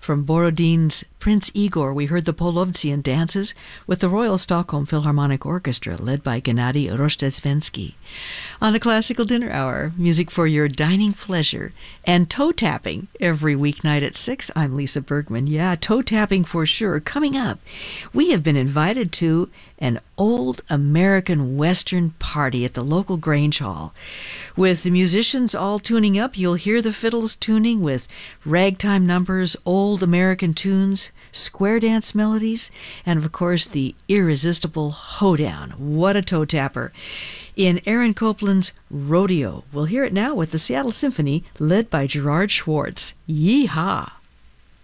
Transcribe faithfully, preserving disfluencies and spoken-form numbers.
From Borodin's Prince Igor, we heard the Polovtsian dances with the Royal Stockholm Philharmonic Orchestra, led by Gennady Rozhdestvensky. On the Classical Dinner Hour, music for your dining pleasure and toe tapping every weeknight at six. I'm Lisa Bergman. Yeah, toe tapping for sure. Coming up, we have been invited to an old American Western party at the local Grange Hall. With the musicians all tuning up, you'll hear the fiddles tuning with ragtime numbers, old American tunes, square dance melodies, and of course the irresistible hoedown. What a toe tapper. In Aaron Copland's Rodeo. We'll hear it now with the Seattle Symphony, led by Gerard Schwartz. Yee-haw!